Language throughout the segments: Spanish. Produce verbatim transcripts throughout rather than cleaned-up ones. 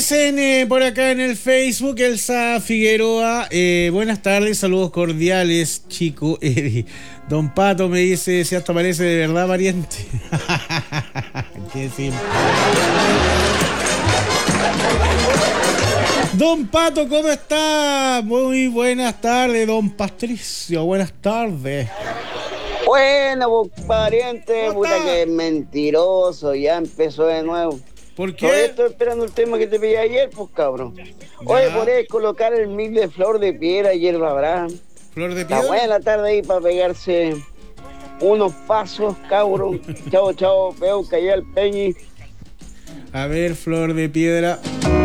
dicen eh, por acá en el Facebook, Elsa Figueroa, eh, buenas tardes, saludos cordiales, chico. Eh, Don Pato me dice si hasta parece de verdad pariente. Qué simple. Don Pato, ¿cómo está? Muy buenas tardes, don Patricio, buenas tardes. Bueno, pues, pariente, puta que mentiroso, ya empezó de nuevo. ¿Por qué? Todavía estoy esperando el tema que te pedí ayer, pues cabrón. Oye, podés colocar el mix de Flor de Piedra y Hierba Brava. Flor de Piedra. Está buena la tarde ahí para pegarse unos pasos, cabrón. Chao, chao, veo que allá el Peñi. A ver, Flor de Piedra.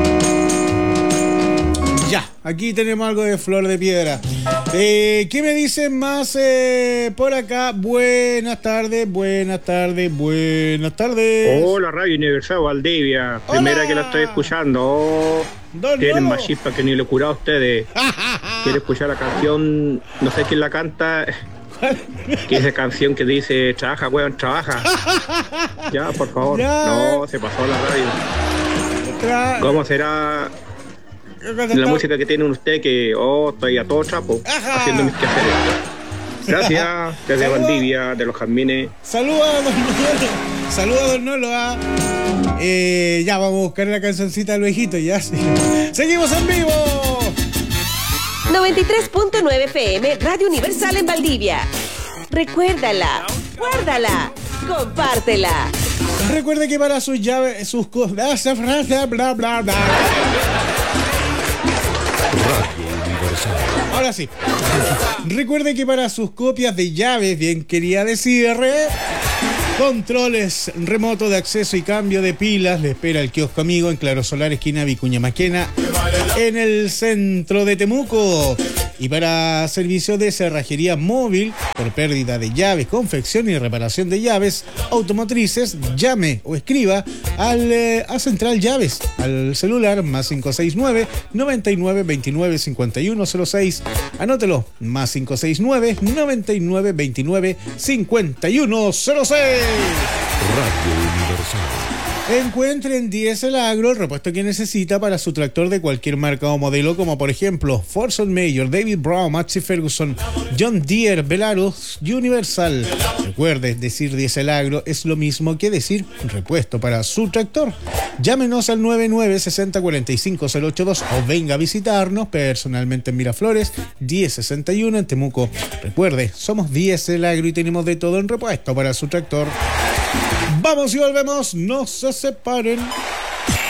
Ya, aquí tenemos algo de Flor de Piedra. Eh, ¿Qué me dicen más eh, por acá? Buenas tardes, buenas tardes, buenas tardes. Hola, Radio Universal Valdivia. Primera Hola. que la estoy escuchando. Oh, tienen Lolo. más chispa que ni lo curado ustedes. Quiero escuchar la canción, no sé quién la canta. Que esa canción que dice, trabaja, weón, trabaja. Ya, por favor. Ya. No, se pasó la radio. Tra- ¿Cómo será la música que tiene usted? Que, oh, estoy a todo trapo, Ajá. haciendo mis quehaceres. Gracias, desde Saludos. Valdivia, de los Jazmines. Saluda a don Nolo. Saluda a don Nolo. ah. Eh, ya, vamos a buscar la cancioncita de los hijitos, ya. Sí. Seguimos en vivo. noventa y tres punto nueve F M, Radio Universal en Valdivia. Recuérdala, guárdala, compártela. Recuerde que para sus llaves, sus cosas, bla, bla, bla, bla. Ahora sí. Recuerde que para sus copias de llaves, bien quería decir, controles remotos de acceso y cambio de pilas, le espera el kiosco amigo en Claro Solar, esquina Vicuña Maquena, en el centro de Temuco. Y para servicios de cerrajería móvil por pérdida de llaves, confección y reparación de llaves automotrices, llame o escriba al, eh, a Central Llaves, al celular más cinco seis nueve, noventa y nueve, veintinueve, cincuenta y uno cero seis. Anótelo, más cinco seis nueve, noventa y nueve, veintinueve, cincuenta y uno cero seis. Radio Universal. Encuentre en Diesel Agro el repuesto que necesita para su tractor de cualquier marca o modelo, como por ejemplo Forson Mayor, David Brown, Massey Ferguson, John Deere, Belarus, Universal. Recuerde, decir Diesel Agro es lo mismo que decir repuesto para su tractor. Llámenos al nueve nueve seis cero, cuatro cinco cero ocho dos o venga a visitarnos personalmente en Miraflores, diez sesenta y uno en Temuco. Recuerde, somos Diesel Agro y tenemos de todo en repuesto para su tractor. Vamos y volvemos, no se separen.